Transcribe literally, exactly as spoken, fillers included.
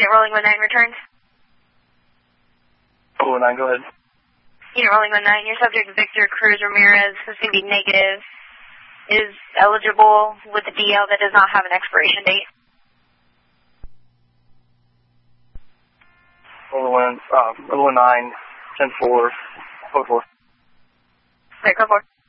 Unit rolling one nine returned. one nine, go ahead. Unit rolling one nine, your subject Victor Cruz Ramirez is going to be negative, is eligible with a D L that does not have an expiration date. Rolling one, uh, one nine, ten four, code four. Okay, code four.